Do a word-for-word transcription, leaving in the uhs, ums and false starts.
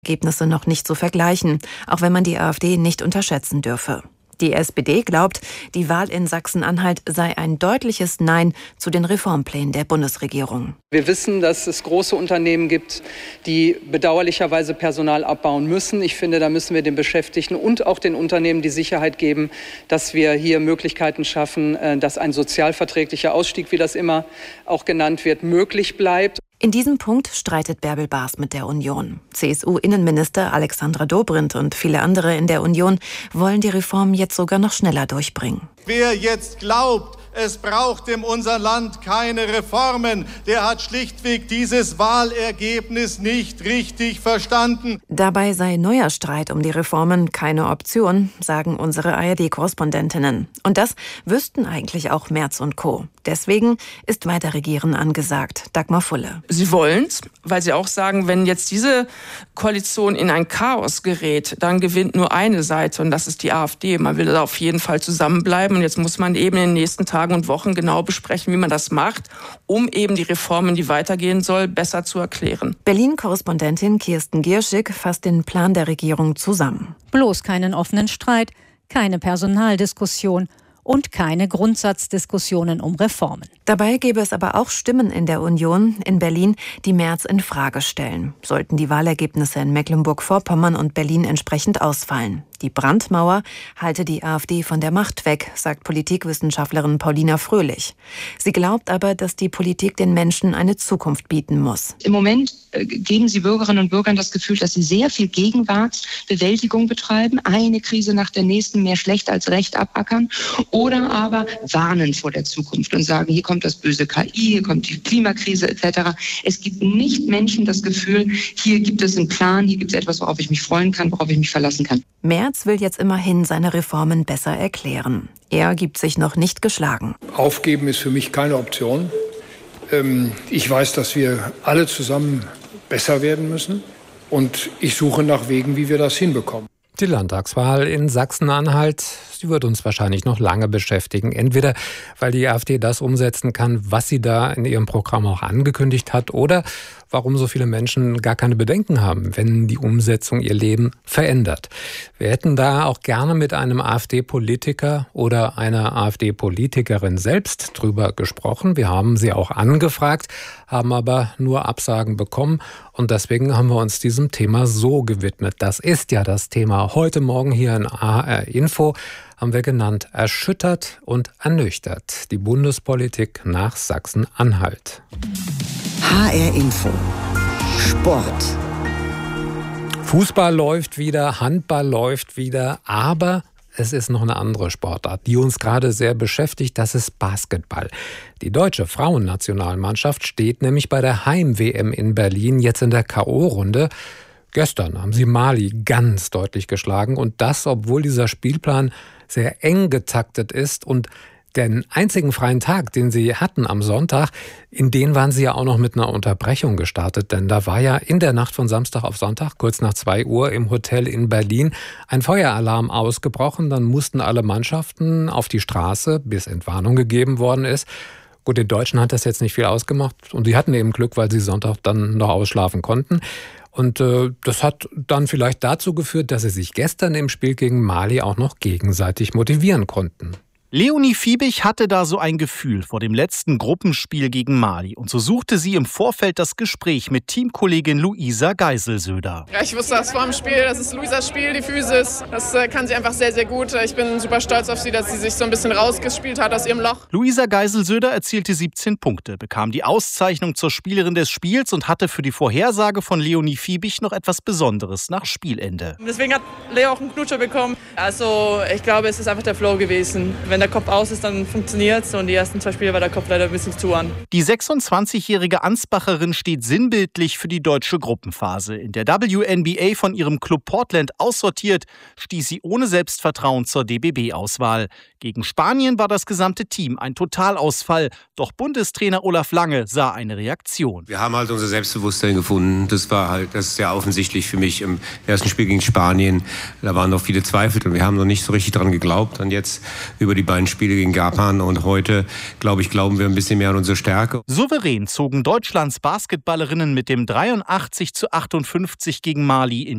Ergebnisse noch nicht zu vergleichen, auch wenn man die AfD nicht unterschätzen dürfe. Die S P D glaubt, die Wahl in Sachsen-Anhalt sei ein deutliches Nein zu den Reformplänen der Bundesregierung. Wir wissen, dass es große Unternehmen gibt, die bedauerlicherweise Personal abbauen müssen. Ich finde, da müssen wir den Beschäftigten und auch den Unternehmen die Sicherheit geben, dass wir hier Möglichkeiten schaffen, dass ein sozialverträglicher Ausstieg, wie das immer auch genannt wird, möglich bleibt. In diesem Punkt streitet Bärbel Baas mit der Union. C S U-Innenminister Alexandra Dobrindt und viele andere in der Union wollen die Reformen jetzt sogar noch schneller durchbringen. Wer jetzt glaubt, es braucht in unser Land keine Reformen, der hat schlichtweg dieses Wahlergebnis nicht richtig verstanden. Dabei sei neuer Streit um die Reformen keine Option, sagen unsere A R D-Korrespondentinnen. Und das wüssten eigentlich auch Merz und Co. Deswegen ist Weiterregieren angesagt. Dagmar Fulle. Sie wollen's, weil sie auch sagen, wenn jetzt diese Koalition in ein Chaos gerät, dann gewinnt nur eine Seite und das ist die AfD. Man will da auf jeden Fall zusammenbleiben und jetzt muss man eben in den nächsten Tagen und Wochen genau besprechen, wie man das macht, um eben die Reformen, die weitergehen soll, besser zu erklären. Berlin-Korrespondentin Kirsten Gierschig fasst den Plan der Regierung zusammen. Bloß keinen offenen Streit, keine Personaldiskussion und keine Grundsatzdiskussionen um Reformen. Dabei gäbe es aber auch Stimmen in der Union in Berlin, die Merz in Frage stellen. Sollten die Wahlergebnisse in Mecklenburg-Vorpommern und Berlin entsprechend ausfallen. Die Brandmauer halte die AfD von der Macht weg, sagt Politikwissenschaftlerin Paulina Fröhlich. Sie glaubt aber, dass die Politik den Menschen eine Zukunft bieten muss. Im Moment äh, geben sie Bürgerinnen und Bürgern das Gefühl, dass sie sehr viel Gegenwartsbewältigung betreiben, eine Krise nach der nächsten mehr schlecht als recht abackern oder aber warnen vor der Zukunft und sagen, hier kommt das böse K I, hier kommt die Klimakrise et cetera. Es gibt nicht Menschen das Gefühl, hier gibt es einen Plan, hier gibt es etwas, worauf ich mich freuen kann, worauf ich mich verlassen kann. Merz will jetzt immerhin seine Reformen besser erklären. Er gibt sich noch nicht geschlagen. Aufgeben ist für mich keine Option. Ich weiß, dass wir alle zusammen besser werden müssen. Und ich suche nach Wegen, wie wir das hinbekommen. Die Landtagswahl in Sachsen-Anhalt, sie wird uns wahrscheinlich noch lange beschäftigen. Entweder, weil die AfD das umsetzen kann, was sie da in ihrem Programm auch angekündigt hat, oder warum so viele Menschen gar keine Bedenken haben, wenn die Umsetzung ihr Leben verändert. Wir hätten da auch gerne mit einem AfD-Politiker oder einer AfD-Politikerin selbst drüber gesprochen. Wir haben sie auch angefragt, haben aber nur Absagen bekommen. Und deswegen haben wir uns diesem Thema so gewidmet. Das ist ja das Thema heute Morgen hier in A R Info. Haben wir genannt, erschüttert und ernüchtert. Die Bundespolitik nach Sachsen-Anhalt. H R Info. Sport. Fußball läuft wieder, Handball läuft wieder, aber es ist noch eine andere Sportart, die uns gerade sehr beschäftigt, das ist Basketball. Die deutsche Frauennationalmannschaft steht nämlich bei der Heim-W M in Berlin jetzt in der K O-Runde. Gestern haben sie Mali ganz deutlich geschlagen und das, obwohl dieser Spielplan sehr eng getaktet ist und den einzigen freien Tag, den sie hatten am Sonntag, in den waren sie ja auch noch mit einer Unterbrechung gestartet. Denn da war ja in der Nacht von Samstag auf Sonntag, kurz nach zwei Uhr im Hotel in Berlin, ein Feueralarm ausgebrochen. Dann mussten alle Mannschaften auf die Straße, bis Entwarnung gegeben worden ist. Gut, den Deutschen hat das jetzt nicht viel ausgemacht. Und sie hatten eben Glück, weil sie Sonntag dann noch ausschlafen konnten. Und äh, das hat dann vielleicht dazu geführt, dass sie sich gestern im Spiel gegen Mali auch noch gegenseitig motivieren konnten. Leonie Fiebig hatte da so ein Gefühl vor dem letzten Gruppenspiel gegen Mali. Und so suchte sie im Vorfeld das Gespräch mit Teamkollegin Luisa Geiselsöder. Ja, ich wusste das vor dem Spiel, das ist Luisas Spiel, die Physis. Das äh, kann sie einfach sehr, sehr gut. Ich bin super stolz auf sie, dass sie sich so ein bisschen rausgespielt hat aus ihrem Loch. Luisa Geiselsöder erzielte siebzehn Punkte, bekam die Auszeichnung zur Spielerin des Spiels und hatte für die Vorhersage von Leonie Fiebig noch etwas Besonderes nach Spielende. Deswegen hat Leo auch einen Knutscher bekommen. Also ich glaube, es ist einfach der Flow gewesen. Wenn der Kopf aus ist, dann funktioniert es. Und die ersten zwei Spiele war der Kopf leider ein bisschen zu an. Die sechsundzwanzigjährige Ansbacherin steht sinnbildlich für die deutsche Gruppenphase. In der W N B A von ihrem Club Portland aussortiert, stieß sie ohne Selbstvertrauen zur D B B-Auswahl. Gegen Spanien war das gesamte Team ein Totalausfall. Doch Bundestrainer Olaf Lange sah eine Reaktion. Wir haben halt unser Selbstbewusstsein gefunden. Das war halt, das ist sehr offensichtlich für mich im ersten Spiel gegen Spanien. Da waren noch viele Zweifel und wir haben noch nicht so richtig dran geglaubt. Und jetzt über die beiden Spiele gegen Japan und heute, glaube ich, glauben wir ein bisschen mehr an unsere Stärke. Souverän zogen Deutschlands Basketballerinnen mit dem dreiundachtzig zu achtundfünfzig gegen Mali in